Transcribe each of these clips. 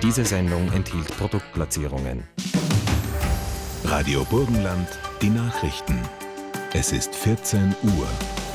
Diese Sendung enthielt Produktplatzierungen. Radio Burgenland, die Nachrichten. Es ist 14 Uhr.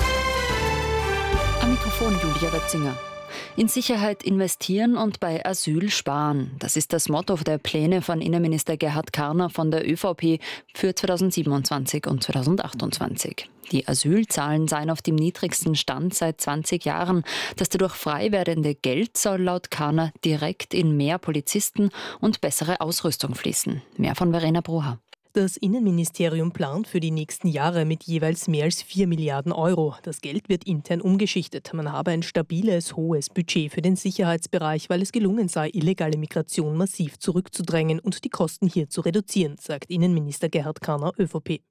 Am Mikrofon Julia Wetzinger. In Sicherheit investieren und bei Asyl sparen. Das ist das Motto der Pläne von Innenminister Gerhard Karner von der ÖVP für 2027 und 2028. Die Asylzahlen seien auf dem niedrigsten Stand seit 20 Jahren. Das dadurch frei werdende Geld soll laut Karner direkt in mehr Polizisten und bessere Ausrüstung fließen. Mehr von Verena Brucher. Das Innenministerium plant für die nächsten Jahre mit jeweils mehr als 4 Milliarden Euro. Das Geld wird intern umgeschichtet. Man habe ein stabiles, hohes Budget für den Sicherheitsbereich, weil es gelungen sei, illegale Migration massiv zurückzudrängen und die Kosten hier zu reduzieren, sagt Innenminister Gerhard Karner, ÖVP.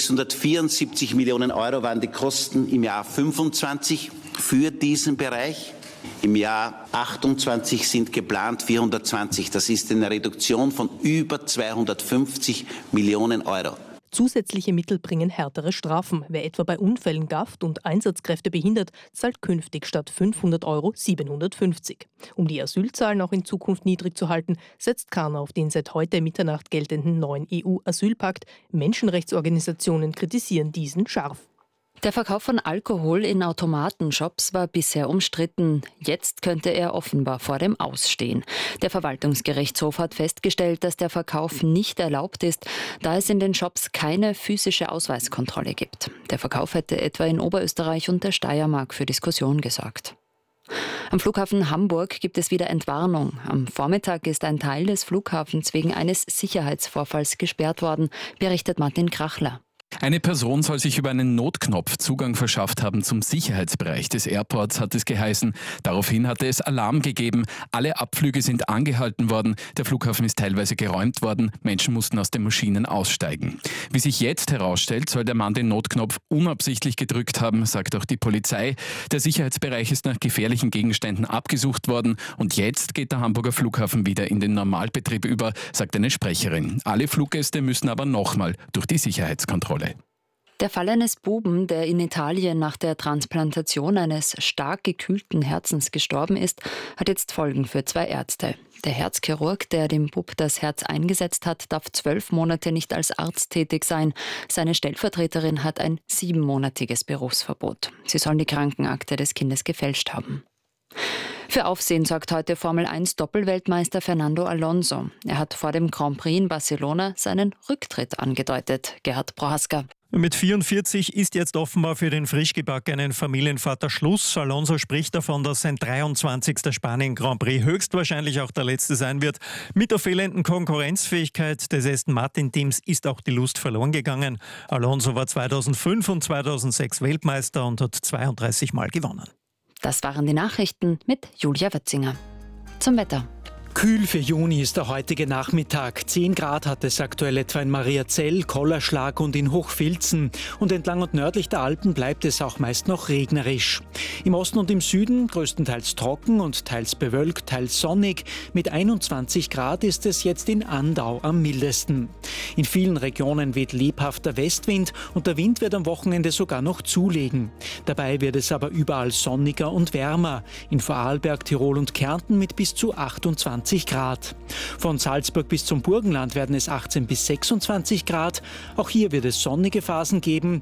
674 Millionen Euro waren die Kosten im Jahr 25 für diesen Bereich. Im Jahr 28 sind geplant 420. Das ist eine Reduktion von über 250 Millionen Euro. Zusätzliche Mittel bringen härtere Strafen. Wer etwa bei Unfällen gafft und Einsatzkräfte behindert, zahlt künftig statt 500 Euro 750. Um die Asylzahlen auch in Zukunft niedrig zu halten, setzt Karner auf den seit heute Mitternacht geltenden neuen EU-Asylpakt. Menschenrechtsorganisationen kritisieren diesen scharf. Der Verkauf von Alkohol in Automatenshops war bisher umstritten. Jetzt könnte er offenbar vor dem Aus stehen. Der Verwaltungsgerichtshof hat festgestellt, dass der Verkauf nicht erlaubt ist, da es in den Shops keine physische Ausweiskontrolle gibt. Der Verkauf hätte etwa in Oberösterreich und der Steiermark für Diskussion gesorgt. Am Flughafen Hamburg gibt es wieder Entwarnung. Am Vormittag ist ein Teil des Flughafens wegen eines Sicherheitsvorfalls gesperrt worden, berichtet Martin Krachler. Eine Person soll sich über einen Notknopf Zugang verschafft haben zum Sicherheitsbereich des Airports, hat es geheißen. Daraufhin hatte es Alarm gegeben. Alle Abflüge sind angehalten worden. Der Flughafen ist teilweise geräumt worden. Menschen mussten aus den Maschinen aussteigen. Wie sich jetzt herausstellt, soll der Mann den Notknopf unabsichtlich gedrückt haben, sagt auch die Polizei. Der Sicherheitsbereich ist nach gefährlichen Gegenständen abgesucht worden. Und jetzt geht der Hamburger Flughafen wieder in den Normalbetrieb über, sagt eine Sprecherin. Alle Fluggäste müssen aber nochmal durch die Sicherheitskontrolle. Der Fall eines Buben, der in Italien nach der Transplantation eines stark gekühlten Herzens gestorben ist, hat jetzt Folgen für 2 Ärzte. Der Herzchirurg, der dem Bub das Herz eingesetzt hat, darf 12 Monate nicht als Arzt tätig sein. Seine Stellvertreterin hat ein 7-monatiges Berufsverbot. Sie sollen die Krankenakte des Kindes gefälscht haben. Für Aufsehen sorgt heute Formel-1-Doppelweltmeister Fernando Alonso. Er hat vor dem Grand Prix in Barcelona seinen Rücktritt angedeutet. Gerhard Prohaska. Mit 44 ist jetzt offenbar für den frisch gebackenen Familienvater Schluss. Alonso spricht davon, dass sein 23. Spanien-Grand Prix höchstwahrscheinlich auch der letzte sein wird. Mit der fehlenden Konkurrenzfähigkeit des Aston Martin-Teams ist auch die Lust verloren gegangen. Alonso war 2005 und 2006 Weltmeister und hat 32 Mal gewonnen. Das waren die Nachrichten mit Julia Wetzinger. Zum Wetter. Kühl für Juni ist der heutige Nachmittag. 10 Grad hat es aktuell etwa in Mariazell, Kollerschlag und in Hochfilzen. Und entlang und nördlich der Alpen bleibt es auch meist noch regnerisch. Im Osten und im Süden größtenteils trocken und teils bewölkt, teils sonnig. Mit 21 Grad ist es jetzt in Andau am mildesten. In vielen Regionen weht lebhafter Westwind und der Wind wird am Wochenende sogar noch zulegen. Dabei wird es aber überall sonniger und wärmer. In Vorarlberg, Tirol und Kärnten mit bis zu 28 Grad. Von Salzburg bis zum Burgenland werden es 18 bis 26 Grad. Auch hier wird es sonnige Phasen geben.